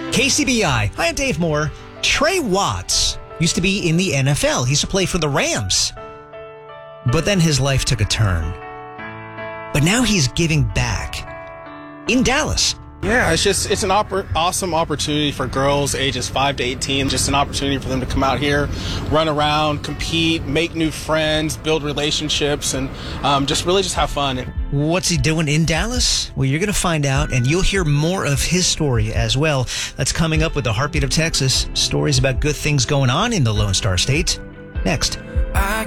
KCBI. Hi, I'm Dave Moore. Trey Watts used to be in the NFL. He used to play for the Rams. But then his life took a turn. But now he's giving back in Dallas. Yeah, it's an awesome opportunity for girls ages 5 to 18. Just an opportunity for them to come out here, run around, compete, make new friends, build relationships, and just have fun. What's he doing in Dallas? Well, you're going to find out, and you'll hear more of his story as well. That's coming up with the Heartbeat of Texas. Stories about good things going on in the Lone Star State. Next. I